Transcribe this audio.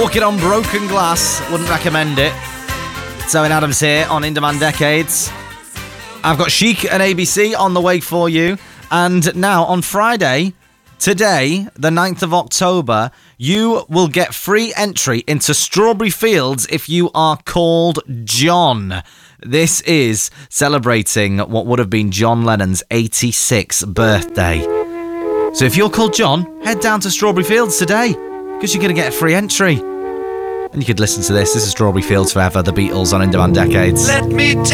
Walking on broken glass, wouldn't recommend it. It's Owen Adams here on In Demand Decades. I've got Chic and ABC on the way for you. And now on Friday, today, the 9th of October, you will get free entry into Strawberry Fields if you are called John. This is celebrating what would have been John Lennon's 86th birthday. So if you're called John, head down to Strawberry Fields today because you're going to get a free entry. And you could listen to this. This is Strawberry Fields Forever, the Beatles on In Demand Decades. Let me